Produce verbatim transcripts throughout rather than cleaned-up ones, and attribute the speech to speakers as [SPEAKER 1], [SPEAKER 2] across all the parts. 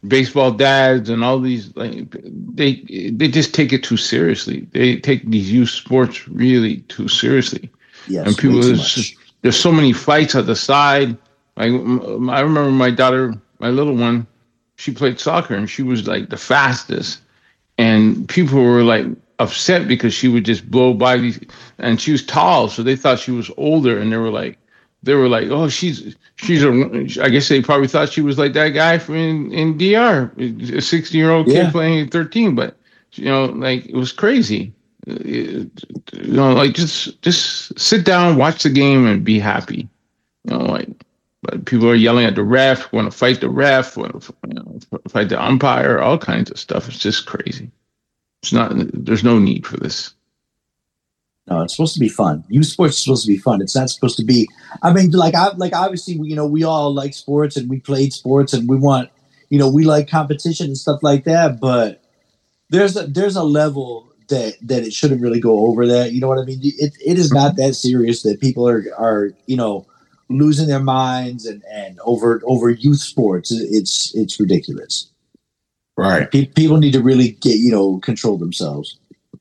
[SPEAKER 1] baseball dads and all these like they they just take it too seriously. They take these youth sports really too seriously.
[SPEAKER 2] Yes,
[SPEAKER 1] and people
[SPEAKER 2] way too
[SPEAKER 1] there's,
[SPEAKER 2] much.
[SPEAKER 1] there's so many fights at the side. Like I remember my daughter, my little one, she played soccer and she was like the fastest, and people were like upset because she would just blow by these, and she was tall, so they thought she was older, and they were like, they were like, oh, she's she's a. I guess they probably thought she was like that guy from in, in D R, a sixteen year old kid
[SPEAKER 2] Yeah.
[SPEAKER 1] playing at thirteen, but you know, like it was crazy. It, you know, like just just sit down, watch the game, and be happy. You know, like. But people are yelling at the ref, want to fight the ref, want to you know, fight the umpire, all kinds of stuff. It's just crazy. It's not. There's no need for this.
[SPEAKER 2] No, it's supposed to be fun. Youth sports is supposed to be fun. It's not supposed to be. I mean, like I like obviously, you know, we all like sports and we played sports and we want, you know, we like competition and stuff like that. But there's a there's a level that that it shouldn't really go over that. You know what I mean? It it is not that serious that people are are you know. losing their minds and, and over over youth sports. It's it's ridiculous.
[SPEAKER 1] Right.
[SPEAKER 2] Pe- people need to really get, you know, control themselves.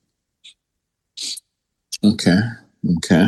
[SPEAKER 3] Okay. Okay.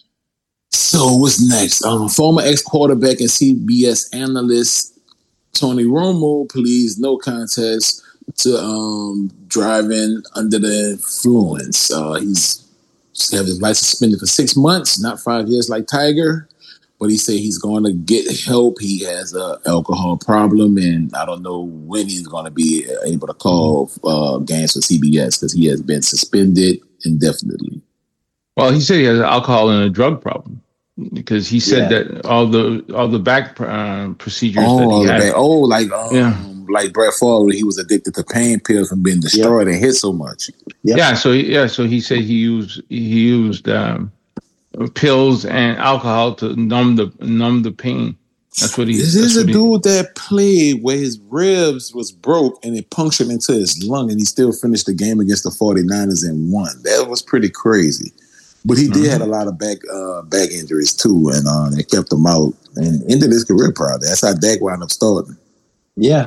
[SPEAKER 3] So what's next? Um, former ex-quarterback and C B S analyst Tony Romo pleads no contest to um, driving under the influence. Uh, he's have his license suspended for six months, not five years like Tiger. But he said he's going to get help. He has an alcohol problem, and I don't know when he's going to be able to call uh, games for C B S because he has been suspended indefinitely.
[SPEAKER 1] Well, he said he has alcohol and a drug problem because he said yeah. that all the all the back uh, procedures
[SPEAKER 3] oh,
[SPEAKER 1] that he had.
[SPEAKER 3] Back, oh, like um, yeah. like Brett Favre, he was addicted to pain pills from being destroyed yep. and hit so much.
[SPEAKER 1] Yep. Yeah, so yeah, so he said he used he used. Um, pills and alcohol to numb the numb the pain. That's what he.
[SPEAKER 3] This is a
[SPEAKER 1] he,
[SPEAKER 3] dude that played where his ribs was broke and it punctured into his lung, and he still finished the game against the forty-niners and won. That was pretty crazy. But he mm-hmm. did have a lot of back uh, back injuries too, and uh, they kept him out and ended his career probably. That's how Dak wound up starting.
[SPEAKER 2] Yeah.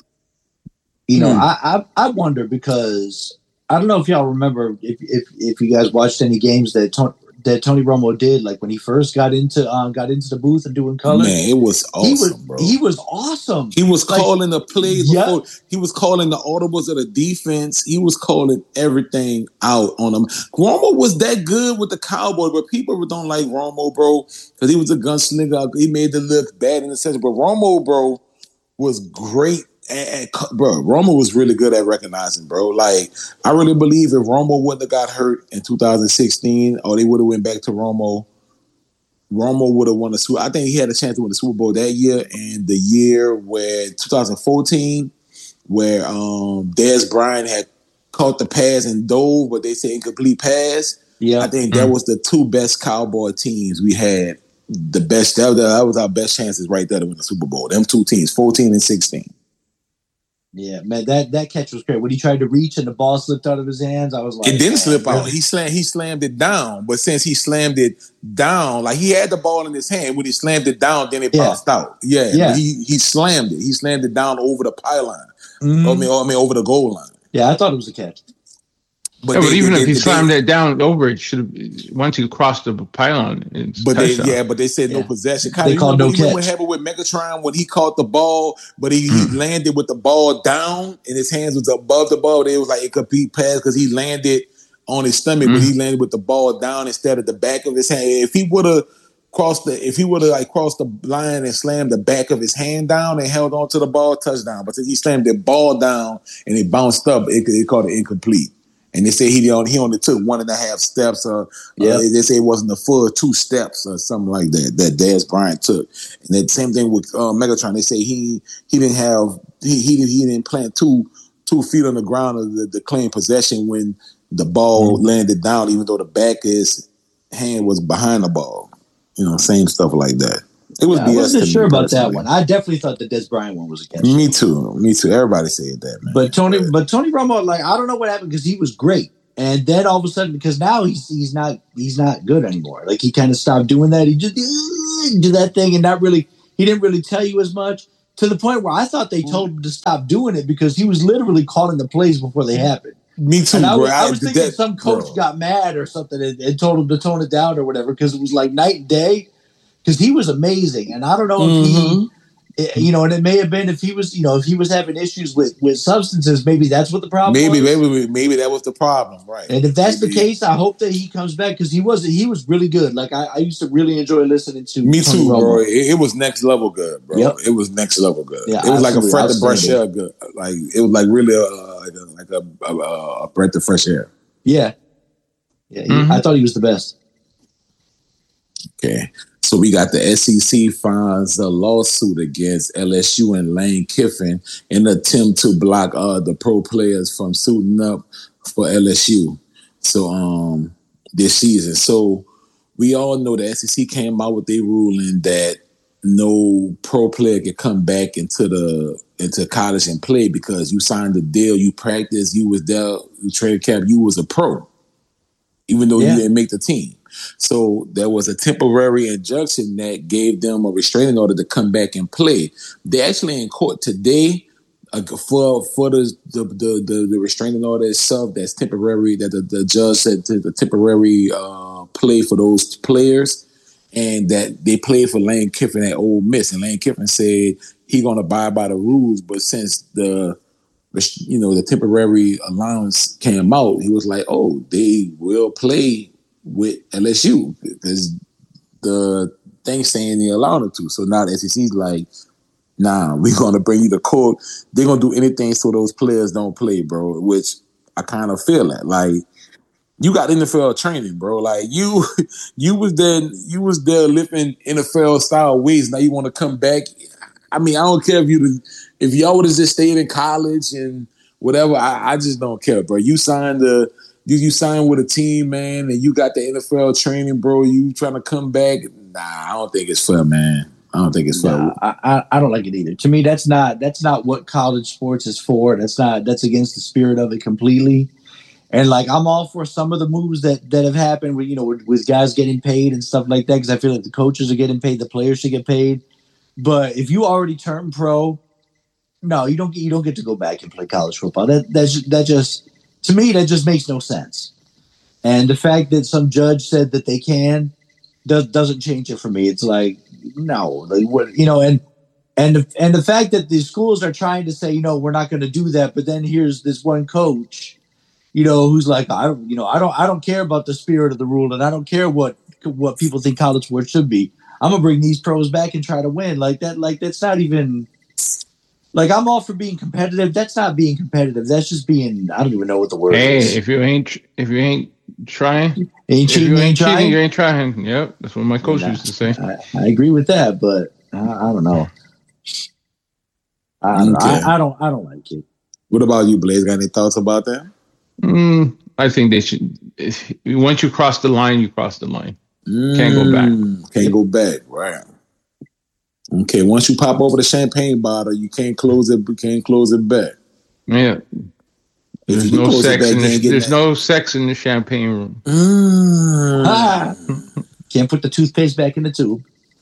[SPEAKER 2] You know,
[SPEAKER 3] Hmm.
[SPEAKER 2] I, I I wonder because I don't know if y'all remember if if, if you guys watched any games that Tony. that Tony Romo did, like when he first got into um, got into the booth and doing color.
[SPEAKER 3] Man, it was awesome,
[SPEAKER 2] he was,
[SPEAKER 3] bro.
[SPEAKER 2] He was awesome.
[SPEAKER 3] He was
[SPEAKER 2] like,
[SPEAKER 3] calling the plays
[SPEAKER 2] yep.
[SPEAKER 3] before. He was calling the audibles of the defense. He was calling everything out on them. Romo was that good with the Cowboys, but people don't like Romo, bro, because he was a gunslinger. He made it look bad in the sense, but Romo, bro, was great. And, and, bro, Romo was really good at recognizing, bro. Like, I really believe if Romo wouldn't have got hurt in two thousand sixteen, or they would have went back to Romo, Romo would have won the Super. I think he had a chance to win the Super Bowl that year, and the year where twenty fourteen, where um, Dez Bryant had caught the pass and dove, but they said incomplete pass.
[SPEAKER 2] Yeah,
[SPEAKER 3] I think that was the two best Cowboy teams we had. The best that was, that was our best chances right there to win the Super Bowl. Them two teams, fourteen and sixteen.
[SPEAKER 2] Yeah, man, that, that catch was great. When he tried to reach and the ball slipped out of his hands, I was like,
[SPEAKER 3] it didn't slip
[SPEAKER 2] really?
[SPEAKER 3] out. He slammed. He slammed it down. But since he slammed it down, like he had the ball in his hand, when he slammed it down, then it
[SPEAKER 2] yeah.
[SPEAKER 3] bounced out. Yeah,
[SPEAKER 2] yeah.
[SPEAKER 3] He he slammed it. He slammed it down over the pylon.
[SPEAKER 2] Mm-hmm.
[SPEAKER 3] I mean, I mean, over the goal line.
[SPEAKER 2] Yeah, I thought it was a catch.
[SPEAKER 1] But, yeah, they, but even they, if he they, slammed they, it down over, it should have once he crossed the pylon. It's
[SPEAKER 3] but they,
[SPEAKER 1] touchdown.
[SPEAKER 3] yeah, but they said yeah. no possession. Kind
[SPEAKER 2] they
[SPEAKER 3] of
[SPEAKER 2] called no catch.
[SPEAKER 3] What happened with Megatron when he caught the ball, but he, mm. he landed with the ball down and his hands was above the ball. It was like a complete pass because he landed on his stomach, mm. but he landed with the ball down instead of the back of his hand. If he would have crossed the, if he would have like crossed the line and slammed the back of his hand down and held on to the ball, touchdown. But since he slammed the ball down and it bounced up, it, it called it incomplete. And they say he only, he only took one and a half steps. Or, uh,
[SPEAKER 2] yep.
[SPEAKER 3] They say it wasn't the full two steps or something like that that Dez Bryant took. And that same thing with uh, Megatron. They say he he didn't have he he, he didn't plant two two feet on the ground of the, the clean possession when the ball mm-hmm. landed down, even though the back of his hand was behind the ball. You know, same stuff like that. It was.
[SPEAKER 2] Yeah, I wasn't sure about that one. I definitely thought the Dez Bryant one was a catch.
[SPEAKER 3] Me too. Me too. Everybody said that, man.
[SPEAKER 2] But Tony, but Tony Romo, like I don't know what happened because he was great, and then all of a sudden, because now he's he's not he's not good anymore. Like he kind of stopped doing that. He just do that thing and not really. He didn't really tell you as much. to the point where I thought they told him to stop doing it because he was literally calling the plays before they happened.
[SPEAKER 3] Me too,
[SPEAKER 2] and I
[SPEAKER 3] bro.
[SPEAKER 2] was, I was
[SPEAKER 3] I,
[SPEAKER 2] thinking
[SPEAKER 3] that,
[SPEAKER 2] some coach
[SPEAKER 3] bro.
[SPEAKER 2] got mad or something and, and told him to tone it down or whatever because it was like night and day. Because he was amazing, and I don't know if
[SPEAKER 3] mm-hmm.
[SPEAKER 2] he, you know, and it may have been if he was, you know, if he was having issues with, with substances, maybe that's what the problem
[SPEAKER 3] maybe,
[SPEAKER 2] was.
[SPEAKER 3] Maybe, maybe that was the problem, right?
[SPEAKER 2] And if that's
[SPEAKER 3] maybe.
[SPEAKER 2] the case, I hope that he comes back because he was he was really good. Like I, I used to really enjoy listening to.
[SPEAKER 3] Me
[SPEAKER 2] Tony
[SPEAKER 3] too,
[SPEAKER 2] Romo.
[SPEAKER 3] bro. It, it was next level good, bro.
[SPEAKER 2] Yep.
[SPEAKER 3] It was next level good.
[SPEAKER 2] Yeah,
[SPEAKER 3] it was like a breath of fresh
[SPEAKER 2] outstanding.
[SPEAKER 3] air. Good, like it was like really uh, like a like a, a, a breath of fresh air.
[SPEAKER 2] Yeah, yeah. He,
[SPEAKER 3] mm-hmm.
[SPEAKER 2] I thought he was the best.
[SPEAKER 3] Okay. So we got the S E C files a lawsuit against L S U and Lane Kiffin in an attempt to block uh, the pro players from suiting up for L S U. So um, this season. So we all know the S E C came out with a ruling that no pro player can come back into the into college and play because you signed the deal, you practiced, you was there, you traded cap, you was a pro, even though yeah. you didn't make the team. So there was a temporary injunction that gave them a restraining order to come back and play. They're actually in court today uh, for for the the, the the the restraining order itself. That's temporary. That the, the judge said to the temporary uh, play for those players, and that they played for Lane Kiffin at Ole Miss. And Lane Kiffin said he gonna abide by the rules, but since the you know the temporary allowance came out, he was like, oh, they will play with L S U because the thing saying they allowed them to. So now the S E C's like, nah, we're gonna bring you to court. They're gonna do anything so those players don't play, bro. Which I kind of feel that. Like, you got N F L training, bro. Like you, you was there, you was there lifting N F L style weights. Now you want to come back? I mean, I don't care if you, if y'all would have just stayed in college and whatever. I, I just don't care, bro. You signed the. You, you signed with a team, man, and you got the N F L training, bro. You trying to come back? Nah, I don't think it's fair, man. I don't think it's fair.
[SPEAKER 2] Nah, I, I, I don't like it either. To me, that's not that's not what college sports is for. That's not that's against the spirit of it completely. And like, I'm all for some of the moves that, that have happened with you know with, with guys getting paid and stuff like that because I feel like the coaches are getting paid, the players should get paid. But if you already turned pro, no, you don't you don't get to go back and play college football. That that's that just. To me, that just makes no sense. And the fact that some judge said that they can does, doesn't change it for me. It's like, no, like what, you know, and and the, and the fact that the schools are trying to say, you know, we're not going to do that, but then here's this one coach, you know, who's like, I don't, you know, I don't, I don't care about the spirit of the rule, and I don't care what what people think college sports should be. I'm gonna bring these pros back and try to win like that. Like that's not even. Like, I'm all for being competitive. That's not being competitive. That's just being, I don't even know what the word
[SPEAKER 1] hey,
[SPEAKER 2] is.
[SPEAKER 1] Hey, if you ain't if you ain't trying,
[SPEAKER 2] ain't cheating,
[SPEAKER 1] if you ain't
[SPEAKER 2] trying?
[SPEAKER 1] cheating, you ain't trying. Yep, that's what my coach nah, used to say.
[SPEAKER 2] I, I agree with that, but I, I don't know. I don't, okay. I, I don't I don't like it.
[SPEAKER 3] What about you, Blaze? Got any thoughts about that?
[SPEAKER 1] Mm, I think they should. Once you cross the line, you cross the line. Mm, can't go back.
[SPEAKER 3] Can't go back, right. Okay, once you pop over the champagne bottle, you can't close it. You can't close it back.
[SPEAKER 1] Yeah, there's no sex. Back, in the, there's that. no sex in the champagne room.
[SPEAKER 3] Mm.
[SPEAKER 2] Ah. Can't put the toothpaste back in the tube.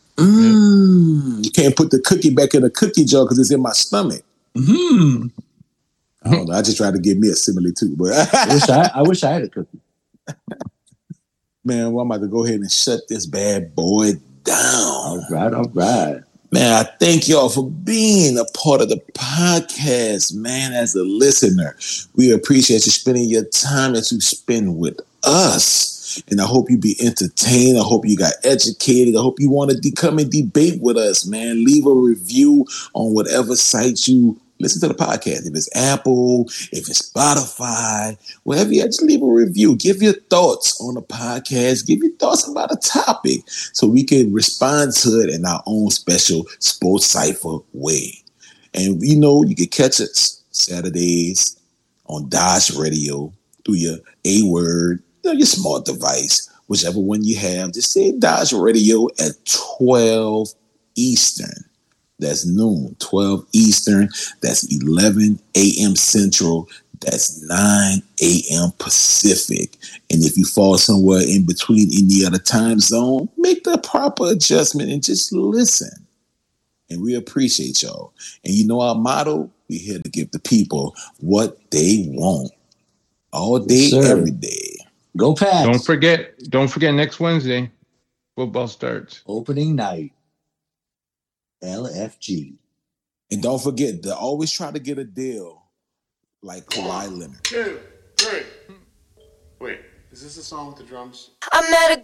[SPEAKER 3] Mm. You can't put the cookie back in the cookie jar because it's in my stomach.
[SPEAKER 2] Mm.
[SPEAKER 3] I don't know. I just tried to give me a simile too, but
[SPEAKER 2] I wish I, I wish I had a cookie.
[SPEAKER 3] Man, well, I'm about to go ahead and shut this bad boy down.
[SPEAKER 2] All right, all right.
[SPEAKER 3] Man, I thank y'all for being a part of the podcast, man, as a listener. We appreciate you spending your time that you spend with us. And I hope you be entertained. I hope you got educated. I hope you want to de- come and debate with us, man. Leave a review on whatever site you listen to the podcast. If it's Apple, if it's Spotify, wherever you are, just leave a review. Give your thoughts on the podcast. Give your thoughts about a topic so we can respond to it in our own special Sports Cipher way. And you know, you can catch us Saturdays on Dash Radio through your A-Word, you know, your smart device, whichever one you have. Just say Dash Radio at twelve Eastern. That's noon, twelve Eastern. That's eleven a.m. Central. That's nine a.m. Pacific. And if you fall somewhere in between any other time zone, make the proper adjustment and just listen. and we appreciate y'all. And you know our motto: we here to give the people what they want, all day,
[SPEAKER 2] yes,
[SPEAKER 3] every day.
[SPEAKER 2] Go Pats!
[SPEAKER 1] Don't forget, don't forget next Wednesday, football starts.
[SPEAKER 2] Opening night, L F G.
[SPEAKER 3] And don't forget to always try to get a deal like Kawhi Leonard.
[SPEAKER 4] Two, three. Wait, is this a song with the drums?
[SPEAKER 5] I met a